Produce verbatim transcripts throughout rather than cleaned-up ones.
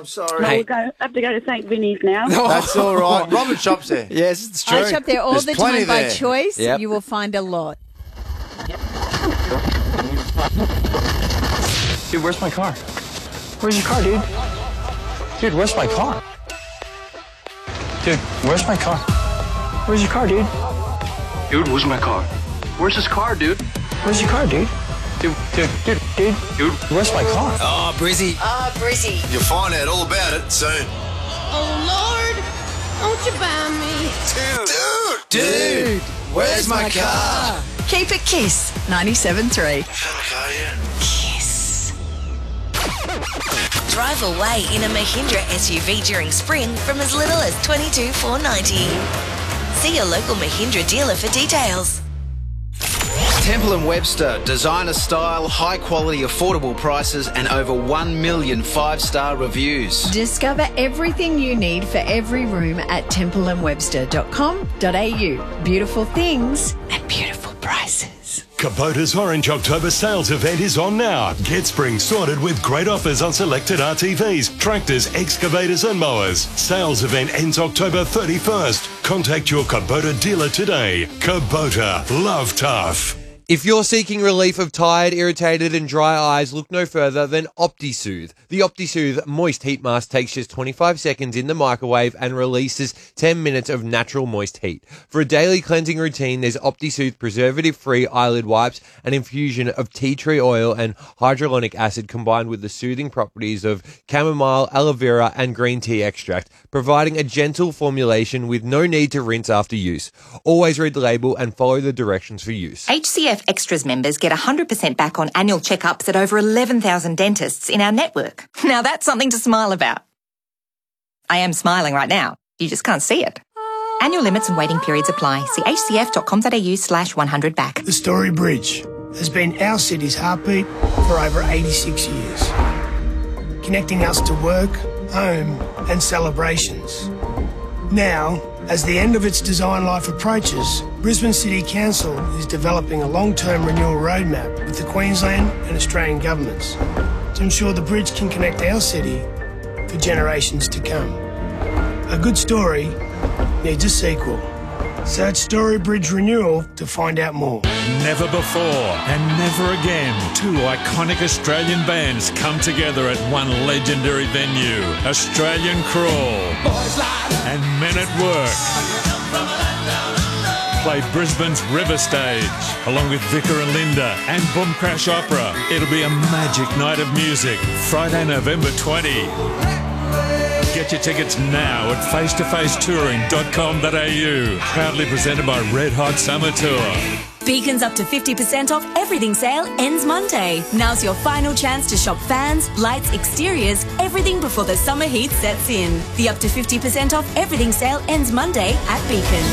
I'm sorry. Well, we'll go, have to go to Saint Vinny's now. That's all right. Robin shops there. Yes, it's true. I shop there all There's the plenty time by there. choice. Yep. You will find a lot. Dude, where's my car? Where's your car, dude? Dude, where's my car? Dude, where's my car? Where's your car, dude? Dude, where's my car? Where's his car, dude? Where's your car, dude? Dude, dude, dude, dude, dude, where's my car? Oh, Brizzy. Ah, Brizzy. You'll find out all about it soon. Oh, Lord, won't you buy me? Dude, dude, dude, where's my car? Keep it Kiss ninety-seven point three. Car, yeah. Kiss. Drive away in a Mahindra S U V during spring from as little as twenty-two thousand four hundred ninety dollars. See your local Mahindra dealer for details. Temple and Webster, designer style, high quality, affordable prices, and over one million five-star reviews. Discover everything you need for every room at temple and webster dot com dot a u. Beautiful things at beautiful prices. Kubota's Orange October sales event is on now. Get spring sorted with great offers on selected R T Vs, tractors, excavators and mowers. Sales event ends October thirty-first. Contact your Kubota dealer today. Kubota, love tough. If you're seeking relief of tired, irritated and dry eyes, look no further than OptiSoothe. The OptiSoothe Moist Heat Mask takes just twenty-five seconds in the microwave and releases ten minutes of natural moist heat. For a daily cleansing routine, there's OptiSoothe preservative-free eyelid wipes, an infusion of tea tree oil and hydrolonic acid combined with the soothing properties of chamomile, aloe vera and green tea extract, providing a gentle formulation with no need to rinse after use. Always read the label and follow the directions for use. H C F Extras members get one hundred percent back on annual checkups at over eleven thousand dentists in our network. Now that's something to smile about. I am smiling right now. You just can't see it. Annual limits and waiting periods apply. See h c f dot com dot a u slash one hundred back. The Story Bridge has been our city's heartbeat for over eighty-six years, connecting us to work, home and celebrations. Now, as the end of its design life approaches, Brisbane City Council is developing a long-term renewal roadmap with the Queensland and Australian governments to ensure the bridge can connect our city for generations to come. A good story needs a sequel. Search Story Bridge Renewal to find out more. Never before and never again, two iconic Australian bands come together at one legendary venue. Australian Crawl and Men at Work play Brisbane's River Stage, along with Vicar and Linda and Boom Crash Opera. It'll be a magic night of music, Friday, November twentieth. Get your tickets now at face to face touring dot com dot a u. Proudly presented by Red Hot Summer Tour. Beacon's up to fifty percent off everything sale ends Monday. Now's your final chance to shop fans, lights, exteriors, everything before the summer heat sets in. The up to fifty percent off everything sale ends Monday at Beacon.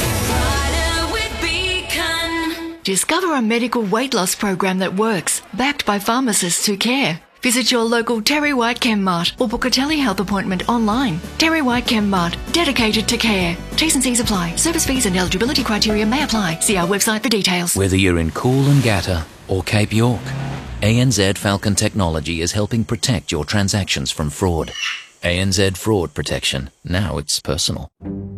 Discover a medical weight loss program that works, backed by pharmacists who care. Visit your local Terry White Chem Mart or book a telehealth appointment online. Terry White Chem Mart, dedicated to care. T's and C's apply. Service fees and eligibility criteria may apply. See our website for details. Whether you're in Coolangatta or Cape York, A N Z Falcon Technology is helping protect your transactions from fraud. A N Z Fraud Protection. Now it's personal.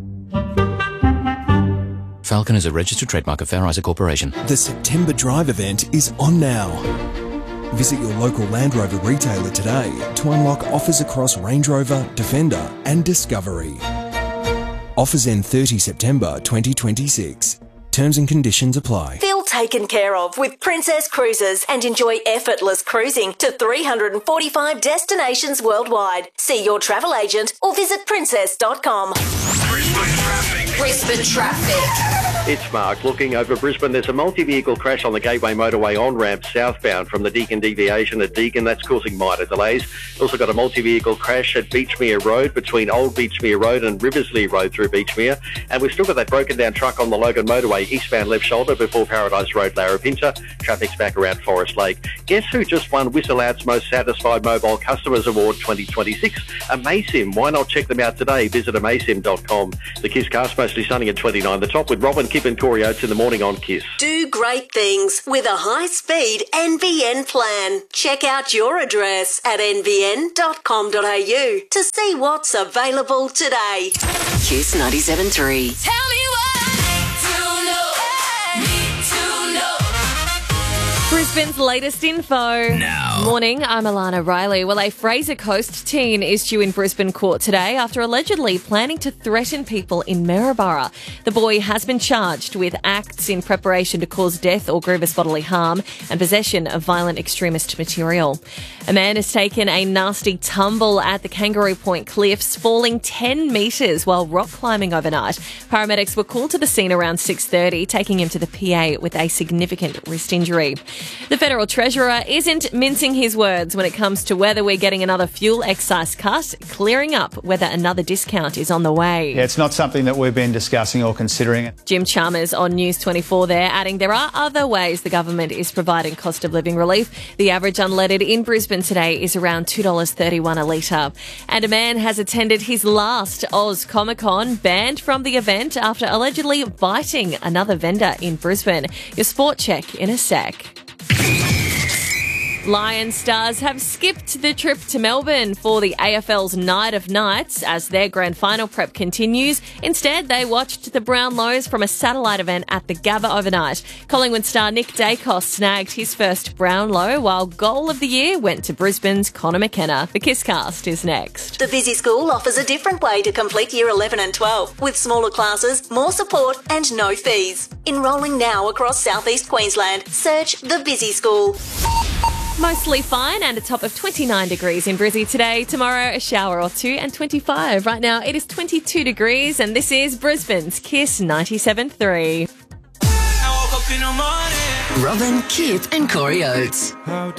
Falcon is a registered trademark of Fair Isaac Corporation. The September Drive event is on now. Visit your local Land Rover retailer today to unlock offers across Range Rover, Defender and Discovery. Offers end thirtieth September twenty twenty-six. Terms and conditions apply. Feel taken care of with Princess Cruises and enjoy effortless cruising to three hundred forty-five destinations worldwide. See your travel agent or visit princess dot com. Brisbane traffic. Brisbane traffic. It's Mark. Looking over Brisbane, there's a multi-vehicle crash on the Gateway Motorway on-ramp southbound from the Deakin deviation at Deakin. That's causing minor delays. Also got a multi-vehicle crash at Beachmere Road between Old Beachmere Road and Riversley Road through Beachmere. And we've still got that broken down truck on the Logan Motorway eastbound left shoulder before Paradise Road, Larapinta. Traffic's back around Forest Lake. Guess who just won Whistle Out's Most Satisfied Mobile Customers Award twenty twenty-six? Amaysim. Why not check them out today? Visit amaysim dot com. The Kiss Cast mostly sunny at twenty-nine. The top with Robin Kip and Corey Oates in the morning on Kiss. Do great things with a high-speed N B N plan. Check out your address at n b n dot com dot a u to see what's available today. Kiss ninety-seven point three. Tell me what to know. Need to know. Brisbane's latest info. Now. Morning, I'm Alana Riley. Well, a Fraser Coast teen is due in Brisbane court today after allegedly planning to threaten people in Maryborough. The boy has been charged with acts in preparation to cause death or grievous bodily harm and possession of violent extremist material. A man has taken a nasty tumble at the Kangaroo Point Cliffs, falling ten metres while rock climbing overnight. Paramedics were called to the scene around six thirty, taking him to the P A with a significant wrist injury. The Federal Treasurer isn't mincing his words when it comes to whether we're getting another fuel excise cut, clearing up whether another discount is on the way. Yeah, it's not something that we've been discussing or considering. Jim Chalmers on News twenty-four there, adding there are other ways the government is providing cost of living relief. The average unleaded in Brisbane today is around two dollars thirty-one a litre. And a man has attended his last Oz Comic Con, banned from the event after allegedly biting another vendor in Brisbane. Your sport check in a sec. Lion Stars have skipped the trip to Melbourne for the A F L's Night of Nights as their grand final prep continues. Instead, they watched the Brownlows from a satellite event at the Gabba overnight. Collingwood star Nick Dacos snagged his first Brownlow, while goal of the year went to Brisbane's Connor McKenna. The Kisscast is next. The Busy School offers a different way to complete Year eleven and twelve, with smaller classes, more support and no fees. Enrolling now across southeast Queensland. Search The Busy School. Mostly fine and a top of twenty-nine degrees in Brizzy today. Tomorrow, a shower or two and twenty-five. Right now, it is twenty-two degrees and this is Brisbane's Kiss ninety-seven point three. Robin, Kip and Corey Oates.